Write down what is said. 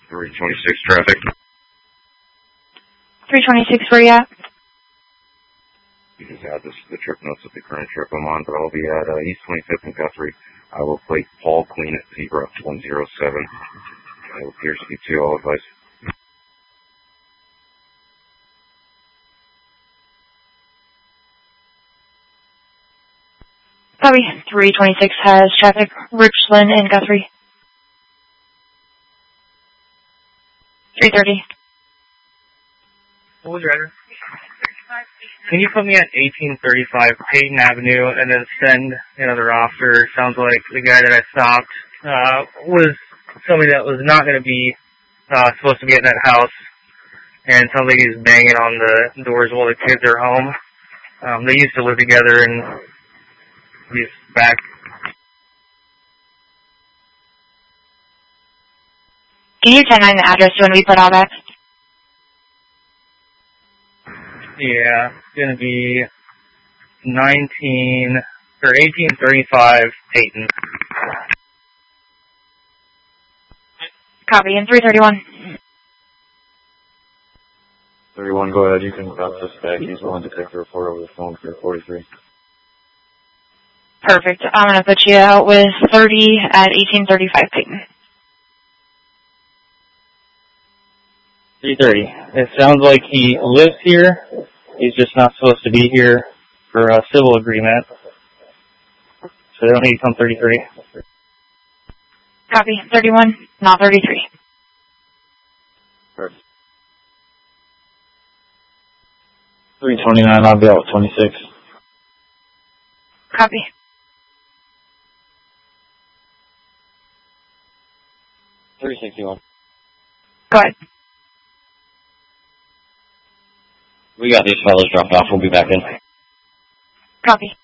326 traffic. 326, where you at? You just add the trip notes of the current trip I'm on, but I'll be at East 25th and Guthrie. I will plate Paul Queen at Zebra 107. It appears to be 2, all advice. Copy. 326 has traffic. Richland and Guthrie. 330. What was your address? Can you put me at 1835 Peyton Avenue and then send another officer? Sounds like the guy that I stopped was somebody that was not going to be supposed to be at that house, and sounds like he's banging on the doors while the kids are home. They used to live together, and he's back. Can you 10-9 the address when we put all that? Yeah, it's going to be 1835 Peyton. Copy. And 331. 31, go ahead. You can route this back. He's willing to take the report over the phone for 43. Perfect. I'm going to put you out with 30 at 1835 Peyton. 330. It sounds like he lives here. He's just not supposed to be here for a civil agreement. So they don't need to come 33. Copy. 31, not 33. Perfect. 329, I'll be out with 26. Copy. Go ahead. We got these fellas dropped off. We'll be back in. Copy.